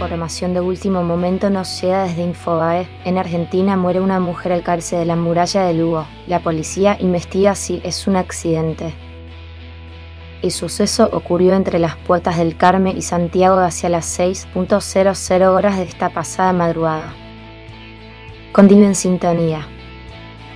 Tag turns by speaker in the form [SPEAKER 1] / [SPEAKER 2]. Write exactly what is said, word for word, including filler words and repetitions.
[SPEAKER 1] información de último momento nos llega desde Infobae. En Argentina muere una mujer al caerse de la muralla de Lugo. La policía investiga si es un accidente. El suceso ocurrió entre las Puertas del Carmen y Santiago hacia las seis horas de esta pasada madrugada. Continúe en sintonía.